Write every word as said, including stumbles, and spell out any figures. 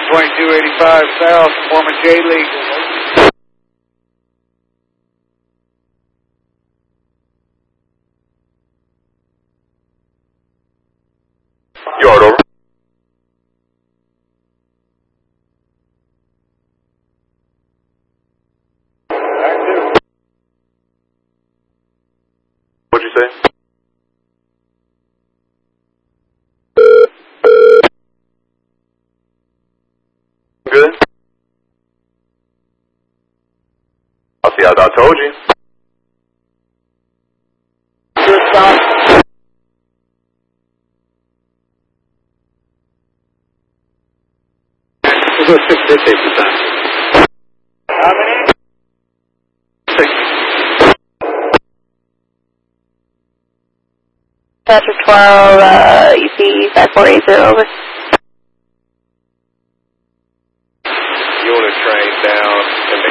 twenty-two eighty-five south, forming J legal. Yard over. What'd you say? Good. I'll see how I told you. Good stop. We'll go six fifty this time. How many? Six. Patrick twelve, uh, E C five four eight zero, over. Unit train down.